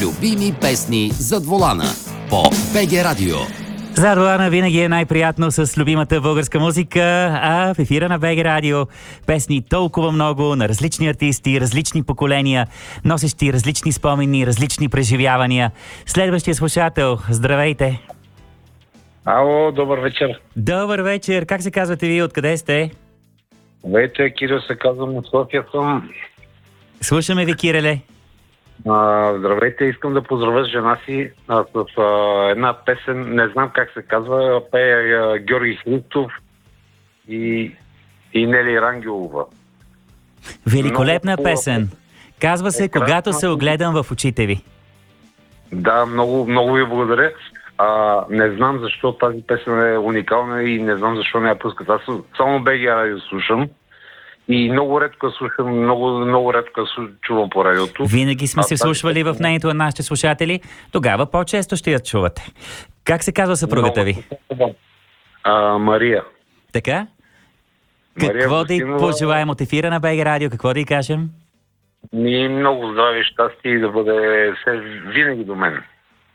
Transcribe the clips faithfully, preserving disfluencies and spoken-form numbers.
Любими песни зад волана по БГ Радио. Зад волана винаги е най-приятно с любимата българска музика, а в ефира на БГ Радио песни толкова много на различни артисти, различни поколения, носещи различни спомени, различни преживявания. Следващия слушател, здравейте! Ало, добър вечер. Добър вечер! Как се казвате вие? Откъде сте? Здравейте, Кирил се казвам, от София съм. Слушаме ви, Кириле. А, здравейте, искам да поздравя жена си а, с а, една песен, не знам как се казва, пее а, Георги Христов и, и Нели Рангелова. Великолепна много, песен. Казва се Прекрасна. "Когато се огледам в очите ви". Да, много, много ви благодаря. А, не знам защо тази песен е уникална и не знам защо не я пускат. Аз само БГ Радио слушам и много редко слушам, много, много редко чувам по радиото. Винаги сме А, се тази слушвали в песен- нейното на нашите слушатели. Тогава по-често ще я чувате. Как се казва съпругата ви? А, Мария. Така? Мария Какво да й Гостинова. пожелаем от ефира на БГ Радио? Какво да й кажем? И много здраве и щастие и да бъде все винаги до мен.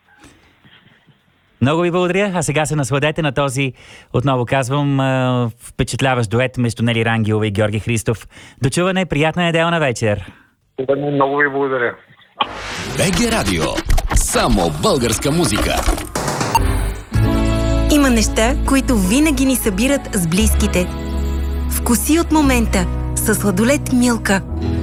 Много ви благодаря, а сега се насладете на този, отново казвам, а, впечатляващ дует между Нели Рангелова и Георги Христов. До чуване, приятна неделна вечер! Много ви благодаря. БГ Радио. Само българска музика. Има неща, които винаги ни събират с близките. Вкуси от момента със сладолед Милка.